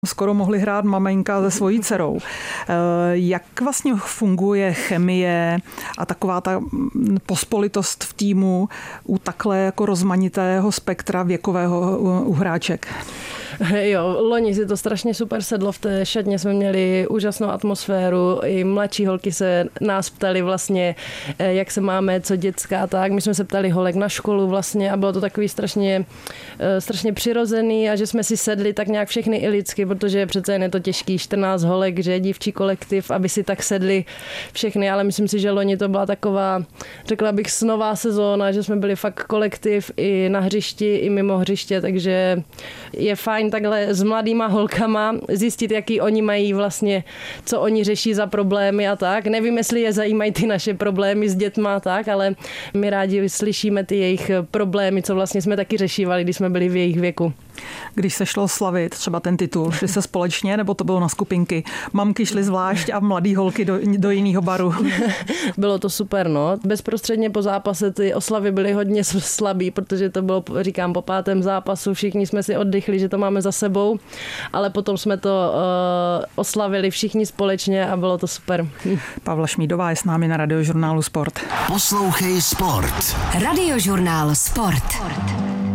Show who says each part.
Speaker 1: Skoro mohli hrát maminka se svojí dcerou. Jak vlastně funguje chemie a taková ta pospolitost v týmu u takhle jako rozmanitého spektra věkového u hráček?
Speaker 2: Jo, loni si to strašně super sedlo, v té šatně jsme měli úžasnou atmosféru, i mladší holky se nás ptali vlastně, jak se máme, co dětská, tak my jsme se ptali holek na školu vlastně a bylo to takový strašně přirozený a že jsme si sedli tak nějak všechny i lidsky, protože přece je to těžký 14 holek, že dívčí kolektiv, aby si tak sedli všechny, ale myslím si, že loni to byla taková, řekla bych, snová sezóna, že jsme byli fakt kolektiv i na hřišti, i mimo hřiště, takže je fajn takhle s mladýma holkama zjistit, jaký oni mají vlastně, co oni řeší za problémy a tak. Nevím, jestli je zajímají ty naše problémy s dětma a tak, ale my rádi slyšíme ty jejich problémy, co vlastně jsme taky řešívali, když jsme byli v jejich věku.
Speaker 1: Když se šlo slavit třeba ten titul, šli se společně, nebo to bylo na skupinky? Mamky šly zvlášť a mladý holky do jiného baru.
Speaker 2: Bylo to super, no. Bezprostředně po zápase ty oslavy byly hodně slabý, protože to bylo, říkám, po 5. zápasu, všichni jsme si oddychli, že to máme za sebou, ale potom jsme to oslavili všichni společně a bylo to super.
Speaker 1: Pavla Šmídová je s námi na Radiožurnálu Sport.
Speaker 3: Poslouchej Sport.
Speaker 4: Radiožurnál Sport.